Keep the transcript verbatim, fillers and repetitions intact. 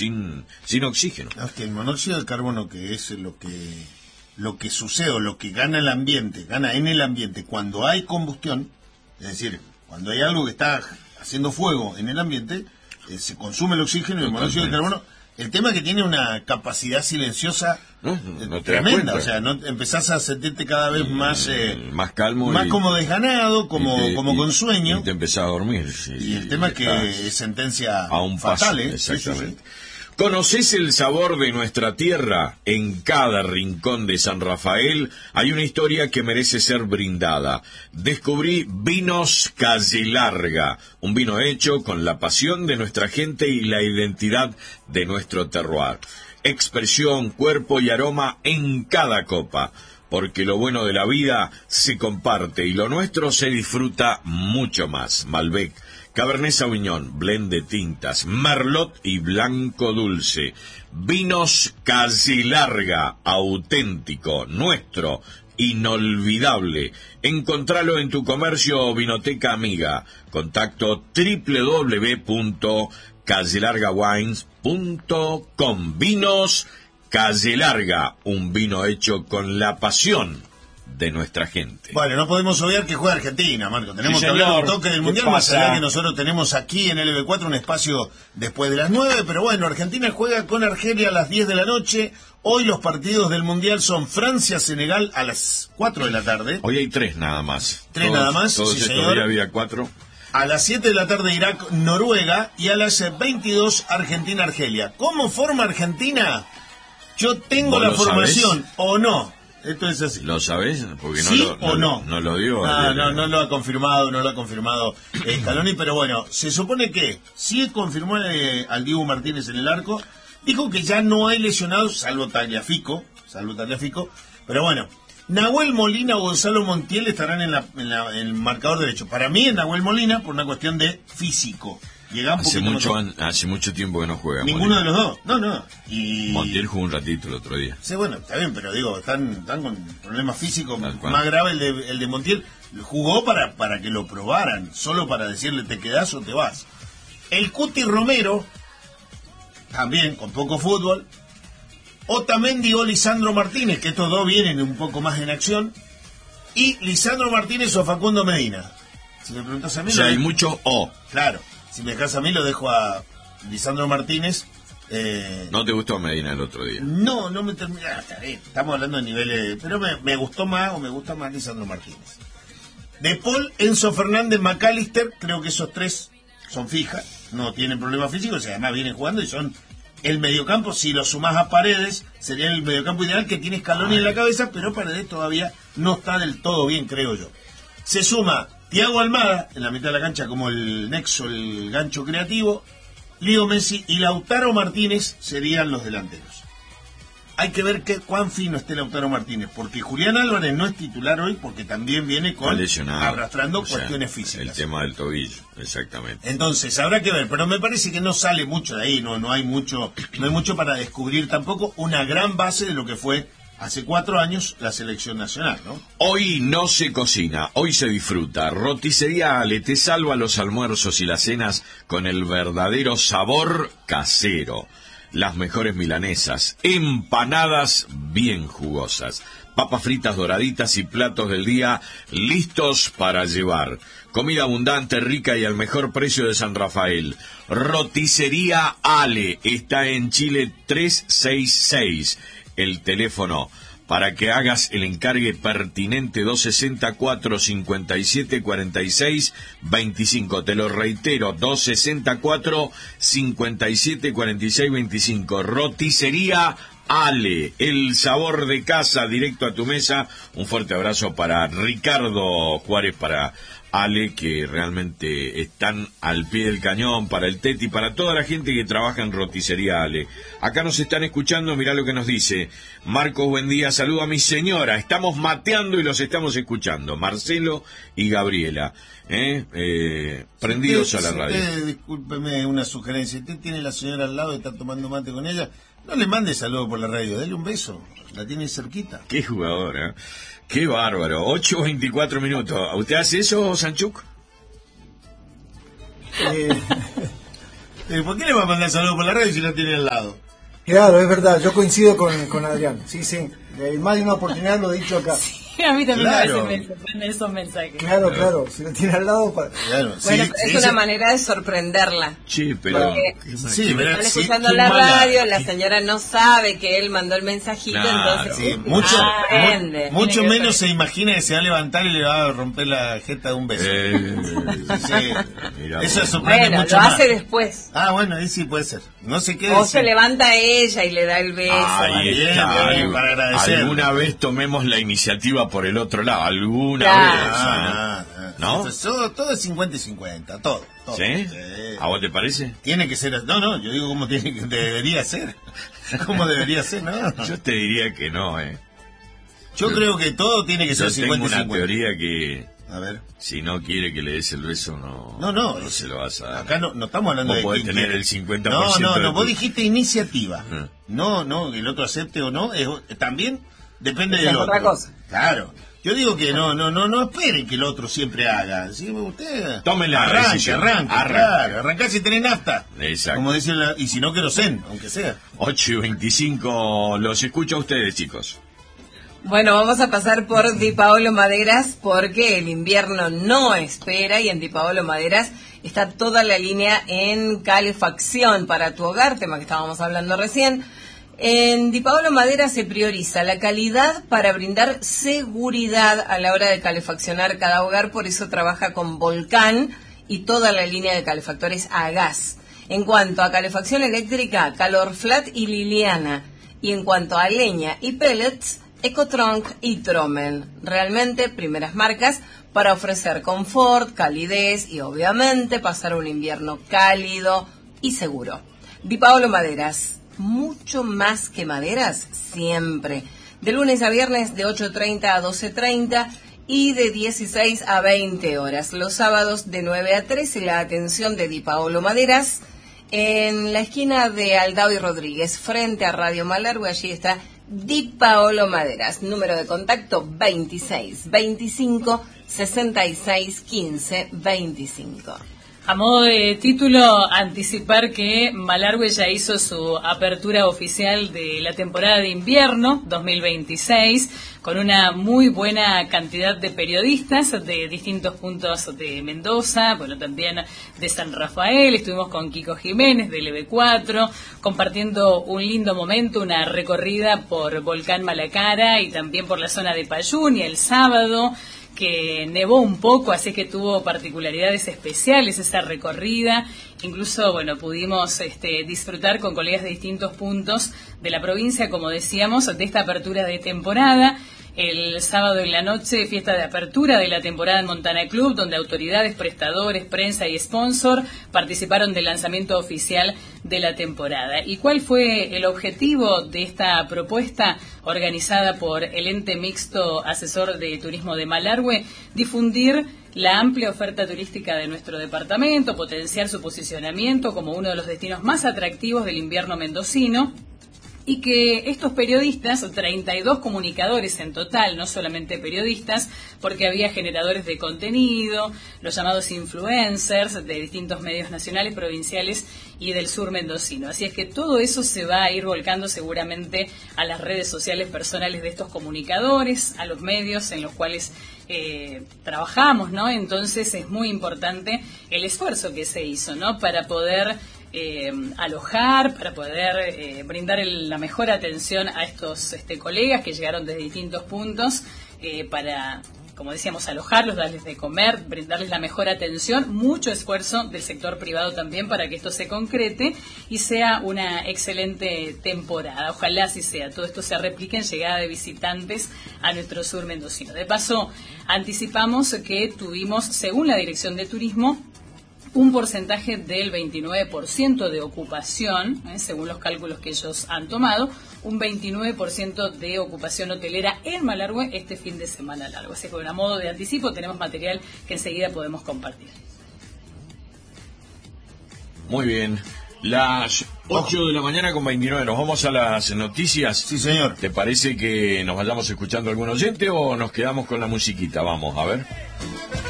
sin, sin oxígeno. No, es que el monóxido de carbono, que es lo que lo que sucede o lo que gana el ambiente, gana en el ambiente cuando hay combustión, es decir, cuando hay algo que está haciendo fuego en el ambiente, eh, se consume el oxígeno y el monóxido de carbono. El tema es que tiene una capacidad silenciosa no, no eh, te das tremenda, cuenta. o sea, no empezás a sentirte cada vez más eh, más calmo, más y, como desganado, como te, como y, con sueño. Y te empezás a dormir. Sí, y el tema es que es sentencia a un fatal, paso, ¿eh? exactamente. Sí, sí, sí. ¿Conocés el sabor de nuestra tierra? En cada rincón de San Rafael hay una historia que merece ser brindada. Descubrí Vinos Calle Larga, un vino hecho con la pasión de nuestra gente y la identidad de nuestro terroir. Expresión, cuerpo y aroma en cada copa, porque lo bueno de la vida se comparte y lo nuestro se disfruta mucho más. Malbec, Cabernet Sauvignon, blend de tintas, Merlot y Blanco Dulce. Vinos Calle Larga, auténtico, nuestro, inolvidable. Encontralo en tu comercio o vinoteca amiga. Contacto doble u doble u doble u punto calle larga wines punto com. Vinos Calle Larga, un vino hecho con la pasión de nuestra gente. Bueno, no podemos obviar que juega Argentina, Marco. Tenemos sí, que hablar señor. un toque del Mundial, más allá que nosotros tenemos aquí en L B cuatro un espacio después de las nueve, pero bueno, Argentina juega con Argelia a las diez de la noche. Hoy los partidos del Mundial son Francia-Senegal a las cuatro de la tarde. Hoy hay tres nada más. Tres todos, nada más, Todos sí, estos señor. días había cuatro. A las siete de la tarde Irak-Noruega y a las veintidós Argentina-Argelia. ¿Cómo forma Argentina? Yo tengo la formación, sabés? ¿O no? Esto es así. ¿Lo sabés? Porque no ¿Sí lo, o no, no? No lo dio. Ah, no, no lo ha confirmado, no lo ha confirmado eh, Scaloni, pero bueno, se supone que sí confirmó eh, al Dibu Martínez en el arco. Dijo que ya no hay lesionados, salvo Tagliafico, salvo Tagliafico, pero bueno, Nahuel Molina o Gonzalo Montiel estarán en, la, en, la, en el marcador derecho. Para mí es Nahuel Molina por una cuestión de físico. Llega un hace, poquito mucho, mejor. hace mucho tiempo que no juega. Ninguno Molina. de los dos, no, no. Y... Montiel jugó un ratito el otro día. Sí, bueno, está bien, pero digo, están, están con problemas físicos más grave el de, el de Montiel. Jugó para, para que lo probaran, solo para decirle te quedás o te vas. El Cuti Romero, también con poco fútbol. Otamendi o Lisandro Martínez, que estos dos vienen un poco más en acción. Y Lisandro Martínez o Facundo Medina. Si me preguntas a mí... O sea, lo hay dejo... mucho O. Claro, si me dejas a mí lo dejo a Lisandro Martínez. Eh... ¿No te gustó Medina el otro día? No, no me termina... Ah, está bien, estamos hablando de niveles... Pero me, me gustó más o me gusta más Lisandro Martínez. De Paul, Enzo Fernández, McAllister, creo que esos tres son fijas, no tienen problemas físicos y además vienen jugando y son el mediocampo. Si lo sumás a Paredes, sería el mediocampo ideal, que tiene Scaloni en la cabeza, pero Paredes todavía no está del todo bien, creo yo. Se suma Thiago Almada en la mitad de la cancha como el nexo, el gancho creativo. Leo Messi y Lautaro Martínez serían los delanteros. Hay que ver qué, cuán fino esté Lautaro Martínez, porque Julián Álvarez no es titular hoy porque también viene con arrastrando o sea, cuestiones físicas. El tema del tobillo, exactamente. Entonces, habrá que ver, pero me parece que no sale mucho de ahí, no, no hay mucho, no hay mucho para descubrir tampoco una gran base de lo que fue hace cuatro años la selección nacional, ¿no? Hoy no se cocina, hoy se disfruta. Roticería Ale te salva los almuerzos y las cenas con el verdadero sabor casero. Las mejores milanesas, empanadas bien jugosas, papas fritas doraditas y platos del día listos para llevar. Comida abundante, rica y al mejor precio de San Rafael. Roticería Ale está en Chile trescientos sesenta y seis. El teléfono para que hagas el encargue pertinente doscientos sesenta y cuatro, cincuenta y siete, cuarenta y seis, veinticinco. Te lo reitero, doscientos sesenta y cuatro, cincuenta y siete, cuarenta y seis, veinticinco. Roticería Ale, el sabor de casa directo a tu mesa. Un fuerte abrazo para Ricardo Juárez, para Ale, que realmente están al pie del cañón, para el Teti, para toda la gente que trabaja en Roticería Ale. Acá nos están escuchando, mirá lo que nos dice Marcos, buen día, saludo a mi señora, estamos mateando y los estamos escuchando, Marcelo y Gabriela, ¿eh? Eh, prendidos usted, a la radio. Usted, discúlpeme una sugerencia, usted tiene a la señora al lado y está tomando mate con ella, no le mande saludo por la radio, dale un beso, la tiene cerquita. Qué jugadora, ¿eh? Qué bárbaro, ocho veinticuatro minutos. ¿Usted hace eso, Sanchuk? Eh, Eh, ¿Por qué le va a mandar saludos por la radio si lo tiene al lado? Claro, es verdad, yo coincido con, con Adrián. Sí, sí, eh, más de una oportunidad lo he dicho acá. Sí, a mí también Claro. me sorprenden esos mensajes. Claro, claro, si lo tiene al lado... Para... Claro, Bueno, sí, es sí, una sí. manera de sorprenderla. Sí, pero... Porque Sí, pero están sí, escuchando qué la mala- radio, la señora no sabe que él mandó el mensajito, Claro, entonces Sí, mucho, ah, mu- entiende. mucho Tiene que menos ser. se imagina que se va a levantar y le va a romper la jeta de un beso. Eh, Sí, Mira eso vos. sorprende Bueno, mucho lo más. hace después. Ah, bueno, ahí sí puede ser. No sé qué O decir. se levanta ella y le da el beso. Ahí bien, está. bien, algo- para agradecer. Alguna vez tomemos la iniciativa por el otro lado. Alguna Claro. vez. Ah, ah, ¿No? Entonces, todo, todo es cincuenta y cincuenta, todo. todo. ¿Sí? Sí. ¿A vos te parece? Tiene que ser. No, no, yo digo cómo tiene que, debería ser. ¿Cómo debería ser? No. Yo te diría que no, ¿eh? Yo creo que todo tiene que Yo ser tengo cincuenta y una cincuenta. teoría que A ver. si no quiere que le des el beso, no, No, no. no se lo vas a dar. Acá no, no estamos hablando Vos de. podés quién tener quiere. el cincuenta por No, ciento no, de no. tu- Vos dijiste iniciativa. Ah. No, no, que el otro acepte o no. Es, también depende Esa del es otro. otra cosa. Claro. Yo digo que no, no, no, no esperen que el otro siempre haga. Si usted Tome la arranque, decisión. arranque, Arranque. claro, arrancá si tenés nafta. Exacto. Como dice la, y si no querosén, aunque sea. ocho y veinticinco, los escucho a ustedes, chicos. Bueno, vamos a pasar por Di Paolo Maderas porque el invierno no espera y en Di Paolo Maderas está toda la línea en calefacción para tu hogar, tema que estábamos hablando recién. En Di Paolo Maderas se prioriza la calidad para brindar seguridad a la hora de calefaccionar cada hogar, por eso trabaja con Volcán y toda la línea de calefactores a gas. En cuanto a calefacción eléctrica, Calor Flat y Liliana. Y en cuanto a leña y pellets, Ecotrunk y Trommel. Realmente primeras marcas para ofrecer confort, calidez y obviamente pasar un invierno cálido y seguro. Di Paolo Maderas, mucho más que maderas, siempre. De lunes a viernes de ocho treinta a doce treinta y de dieciséis a veinte horas. Los sábados de nueve a trece la atención de Di Paolo Maderas en la esquina de Aldao y Rodríguez, frente a Radio Malargüe. Allí está Di Paolo Maderas. Número de contacto veintiséis veinticinco sesenta y seis quince veinticinco. A modo de título, anticipar que Malargüe ya hizo su apertura oficial de la temporada de invierno dos mil veintiséis, con una muy buena cantidad de periodistas de distintos puntos de Mendoza, bueno, también de San Rafael. Estuvimos con Kiko Jiménez de L B cuatro, compartiendo un lindo momento, una recorrida por Volcán Malacara y también por la zona de Payún, y el sábado que nevó un poco, así que tuvo particularidades especiales esa recorrida. Incluso, bueno, pudimos este, disfrutar con colegas de distintos puntos de la provincia, como decíamos, de esta apertura de temporada. El sábado en la noche, fiesta de apertura de la temporada en Montana Club, donde autoridades, prestadores, prensa y sponsor participaron del lanzamiento oficial de la temporada. ¿Y cuál fue el objetivo de esta propuesta organizada por el ente mixto asesor de turismo de Malargüe? Difundir la amplia oferta turística de nuestro departamento, potenciar su posicionamiento como uno de los destinos más atractivos del invierno mendocino, y que estos periodistas, treinta y dos comunicadores en total, no solamente periodistas, porque había generadores de contenido, los llamados influencers de distintos medios nacionales, provinciales y del sur mendocino. Así es que todo eso se va a ir volcando seguramente a las redes sociales personales de estos comunicadores, a los medios en los cuales eh, trabajamos, ¿no? Entonces es muy importante el esfuerzo que se hizo, ¿no? Para poder Eh, alojar, para poder eh, brindar el, la mejor atención a estos este, colegas que llegaron desde distintos puntos, eh, para, como decíamos, alojarlos, darles de comer, brindarles la mejor atención. Mucho esfuerzo del sector privado también para que esto se concrete y sea una excelente temporada. Ojalá así sea, todo esto se replique en llegada de visitantes a nuestro sur mendocino. De paso, anticipamos que tuvimos, según la Dirección de Turismo, un porcentaje del veintinueve por ciento de ocupación, ¿eh? según los cálculos que ellos han tomado, un veintinueve por ciento de ocupación hotelera en Malargüe este fin de semana largo. Así que, bueno, a modo de anticipo, tenemos material que enseguida podemos compartir. Muy bien. Las ocho de la mañana con veintinueve. Nos vamos a las noticias. Sí, señor. ¿Te parece que nos vayamos escuchando algún oyente o nos quedamos con la musiquita? Vamos, a ver.